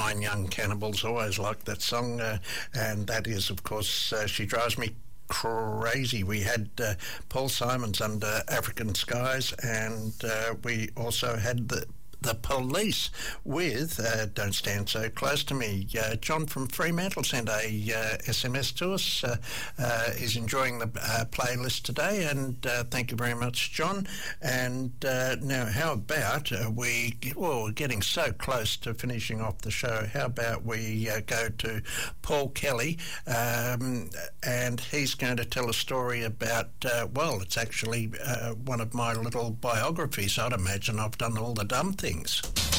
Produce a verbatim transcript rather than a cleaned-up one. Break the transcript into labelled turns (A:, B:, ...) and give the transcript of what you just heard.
A: Fine Young Cannibals. Always liked that song, uh, and that is, of course, uh, She Drives Me Crazy. We had uh, Paul Simons Under African Skies, and uh, we also had the The Police with uh, Don't Stand So Close to Me. Uh, John from Fremantle sent a uh, S M S to us. Uh, uh, he's enjoying the uh, playlist today, and uh, thank you very much, John. And uh, now, how about uh, we, well, we're getting so close to finishing off the show. How about we uh, go to Paul Kelly, um, and he's going to tell a story about, uh, well, it's actually uh, one of my little biographies. I'd imagine I've done all the dumb things.